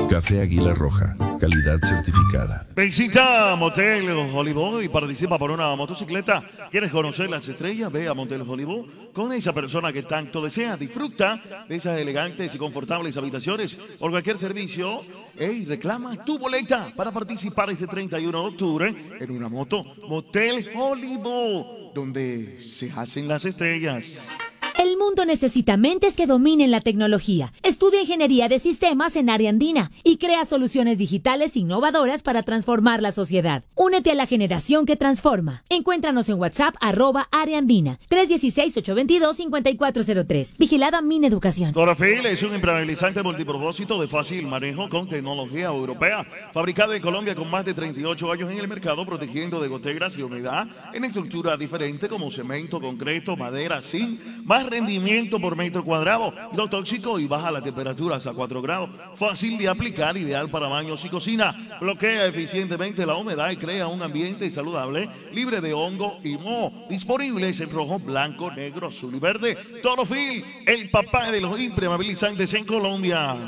Café Águila Roja, calidad certificada. Visita Motel Hollywood y participa por una motocicleta. ¿Quieres conocer las estrellas? Ve a Motel Hollywood con esa persona que tanto desea. Disfruta de esas elegantes y confortables habitaciones por cualquier servicio. Hey, reclama tu boleta para participar este 31 de octubre en una moto Motel Hollywood, donde se hacen las estrellas. El mundo necesita mentes que dominen la tecnología. Estudia ingeniería de sistemas en Área Andina y crea soluciones digitales innovadoras para transformar la sociedad. Únete a la generación que transforma. Encuéntranos en WhatsApp @Área Andina 316-822-5403. Vigilada Mineducación. Dorafil es un impermeabilizante multipropósito de fácil manejo con tecnología europea, fabricado en Colombia con más de 38 años en el mercado, protegiendo de goteras y humedad en estructuras diferentes como cemento, concreto, madera, zinc, más rendimiento por metro cuadrado, no tóxico y baja la temperatura hasta 4 grados. Fácil de aplicar, ideal para baños y cocina. Bloquea eficientemente la humedad y crea un ambiente saludable, libre de hongo y moho. Disponibles en rojo, blanco, negro, azul y verde. Dorafil, el papá de los impermeabilizantes en Colombia.